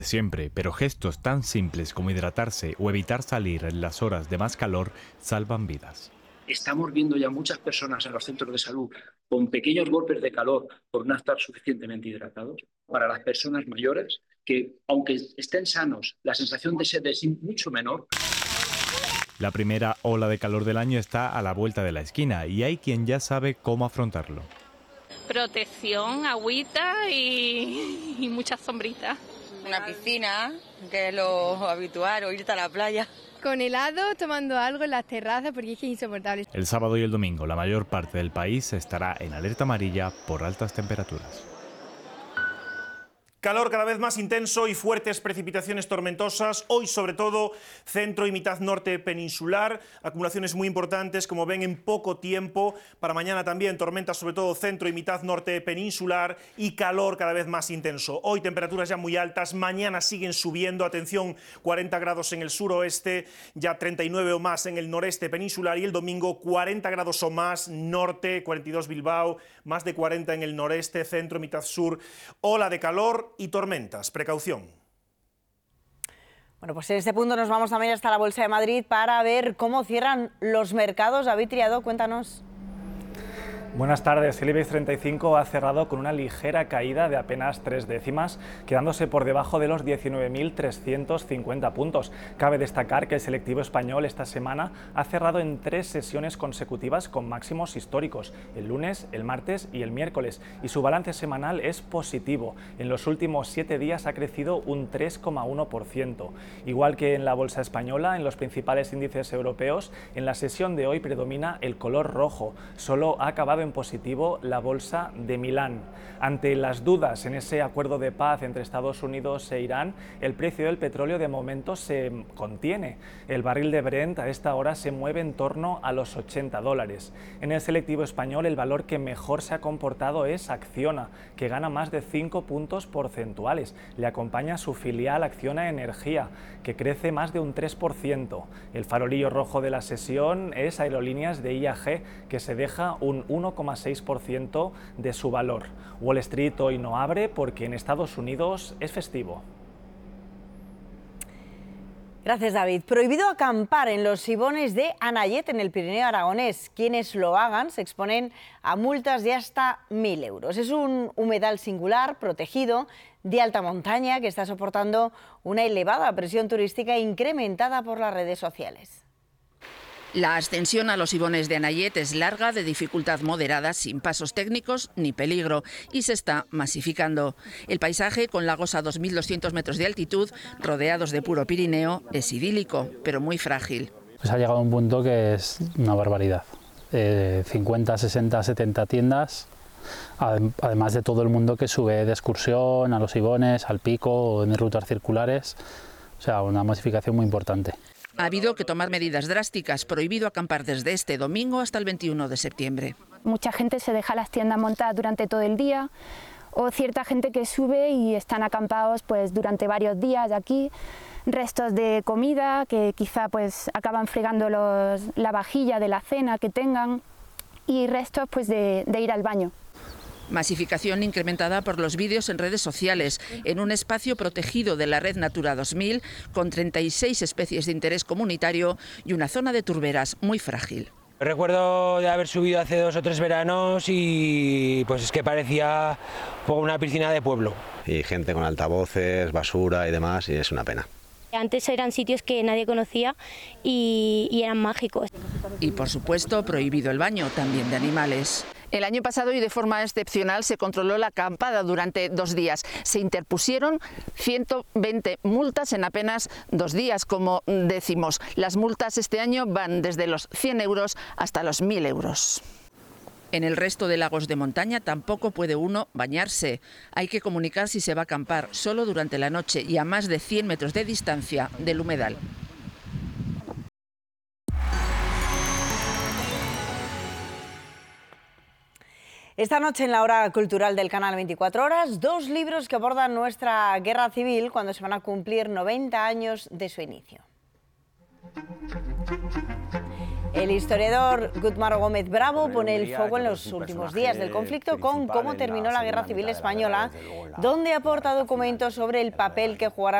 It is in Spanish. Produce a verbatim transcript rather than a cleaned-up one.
Siempre, pero gestos tan simples como hidratarse o evitar salir en las horas de más calor salvan vidas. Estamos viendo ya muchas personas en los centros de salud con pequeños golpes de calor por no estar suficientemente hidratados. Para las personas mayores, que aunque estén sanos, la sensación de sed es mucho menor. La primera ola de calor del año está a la vuelta de la esquina y hay quien ya sabe cómo afrontarlo. Protección, agüita y, y muchas sombritas. Una piscina, que es lo habitual, o irte a la playa. Con helado, tomando algo en las terrazas porque es que es insoportable. El sábado y el domingo la mayor parte del país estará en alerta amarilla por altas temperaturas. Calor cada vez más intenso y fuertes precipitaciones tormentosas, hoy sobre todo centro y mitad norte peninsular, acumulaciones muy importantes como ven en poco tiempo, para mañana también tormentas sobre todo centro y mitad norte peninsular y calor cada vez más intenso. Hoy temperaturas ya muy altas, mañana siguen subiendo, atención, cuarenta grados en el suroeste, ya treinta y nueve o más en el noreste peninsular y el domingo cuarenta grados o más norte, cuarenta y dos Bilbao, más de cuarenta en el noreste, centro, mitad sur, ola de calor y tormentas. Precaución. Bueno, pues en este punto nos vamos también hasta la Bolsa de Madrid para ver cómo cierran los mercados. David Triado, cuéntanos. Buenas tardes. El IBEX treinta y cinco ha cerrado con una ligera caída de apenas tres décimas, quedándose por debajo de los diecinueve mil trescientos cincuenta puntos. Cabe destacar que el selectivo español esta semana ha cerrado en tres sesiones consecutivas con máximos históricos, el lunes, el martes y el miércoles, y su balance semanal es positivo. En los últimos siete días ha crecido un tres coma uno por ciento. Igual que en la bolsa española, en los principales índices europeos, en la sesión de hoy predomina el color rojo. Solo ha acabado en positivo la bolsa de Milán. Ante las dudas en ese acuerdo de paz entre Estados Unidos e Irán, el precio del petróleo de momento se contiene. El barril de Brent a esta hora se mueve en torno a los ochenta dólares. En el selectivo español, el valor que mejor se ha comportado es Acciona, que gana más de cinco puntos porcentuales. Le acompaña su filial Acciona Energía, que crece más de un tres por ciento. El farolillo rojo de la sesión es Aerolíneas de I A G, que se deja un uno coma seis por ciento de su valor. Wall Street hoy no abre porque en Estados Unidos es festivo. Gracias, David. Prohibido acampar en los Sibones de Anayet, en el Pirineo aragonés. Quienes lo hagan se exponen a multas de hasta mil euros. Es un humedal singular, protegido, de alta montaña, que está soportando una elevada presión turística incrementada por las redes sociales. La ascensión a los Sibones de Anayet es larga, de dificultad moderada, sin pasos técnicos ni peligro, y se está masificando. El paisaje, con lagos a dos mil doscientos metros de altitud, rodeados de puro Pirineo, es idílico, pero muy frágil. Pues ha llegado a un punto que es una barbaridad. Eh, cincuenta, sesenta, setenta tiendas, además de todo el mundo que sube de excursión a los Sibones, al pico o en rutas circulares. O sea, una masificación muy importante. Ha habido que tomar medidas drásticas, prohibido acampar desde este domingo hasta el veintiuno de septiembre. Mucha gente se deja las tiendas montadas durante todo el día, o cierta gente que sube y están acampados pues durante varios días aquí, restos de comida que quizá pues acaban fregando los, la vajilla de la cena que tengan, y restos pues de, de ir al baño. Masificación incrementada por los vídeos en redes sociales, en un espacio protegido de la Red Natura dos mil, con treinta y seis especies de interés comunitario y una zona de turberas muy frágil. Recuerdo de haber subido hace dos o tres veranos y pues es que parecía como una piscina de pueblo. Y gente con altavoces, basura y demás, y es una pena. Antes eran sitios que nadie conocía y, y eran mágicos. Y por supuesto prohibido el baño, también de animales. El año pasado y de forma excepcional se controló la acampada durante dos días. Se interpusieron ciento veinte multas en apenas dos días, como decimos. Las multas este año van desde los cien euros hasta los mil euros. En el resto de lagos de montaña tampoco puede uno bañarse. Hay que comunicar si se va a acampar solo durante la noche y a más de cien metros de distancia del humedal. Esta noche en la hora cultural del canal veinticuatro horas, dos libros que abordan nuestra guerra civil cuando se van a cumplir noventa años de su inicio. El historiador Gutmar Gómez Bravo pone el foco en los últimos días del conflicto con cómo terminó la Guerra Civil Española, donde aporta documentos sobre el papel que jugarán